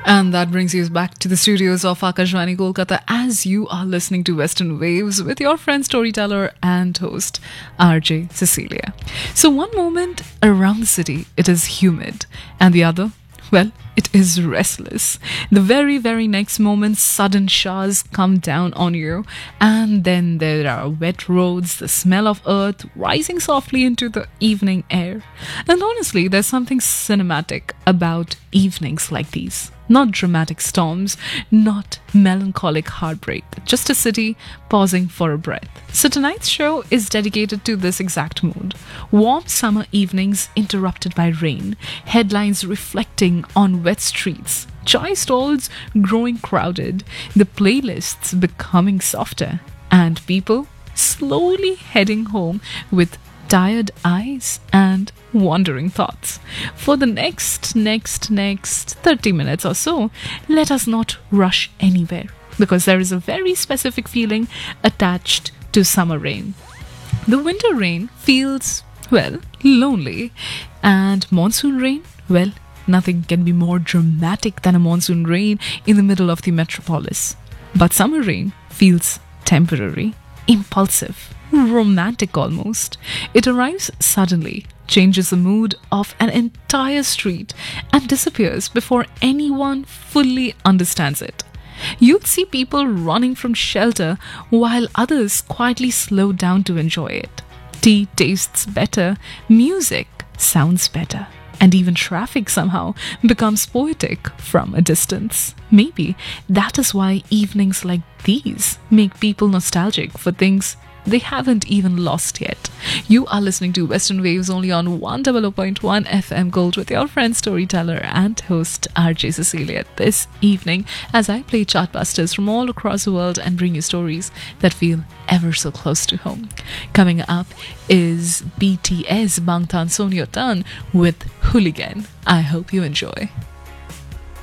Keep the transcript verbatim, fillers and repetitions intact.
And that brings you back to the studios of Akashvani Kolkata as you are listening to Western Waves with your friend, storyteller, and host, R J Cecilia. So, one moment around the city, it is humid, and the other, well, it is restless. The very, very next moment, sudden showers come down on you, and then there are wet roads, the smell of earth rising softly into the evening air. And honestly, there's something cinematic about evenings like these. Not dramatic storms, not melancholic heartbreak, just a city pausing for a breath. So tonight's show is dedicated to this exact mood. Warm summer evenings interrupted by rain, headlines reflecting on wet streets, chai stalls growing crowded, the playlists becoming softer, and people slowly heading home with tired eyes and wandering thoughts. For the next, next, next thirty minutes or so, let us not rush anywhere because there is a very specific feeling attached to summer rain. The winter rain feels, well, lonely, and monsoon rain, well, nothing can be more dramatic than a monsoon rain in the middle of the metropolis. But summer rain feels temporary, impulsive, romantic almost. It arrives suddenly, changes the mood of an entire street, and disappears before anyone fully understands it. You'd see people running from shelter while others quietly slow down to enjoy it. Tea tastes better, music sounds better, and even traffic somehow becomes poetic from a distance. Maybe that is why evenings like these make people nostalgic for things they haven't even lost yet. You are listening to Western Waves only on one hundred point one F M Gold with your friend, storyteller, and host R J Cecilia this evening as I play chartbusters from all across the world and bring you stories that feel ever so close to home. Coming up is B T S Bangtan Sonyeotan with Hooligan. I hope you enjoy.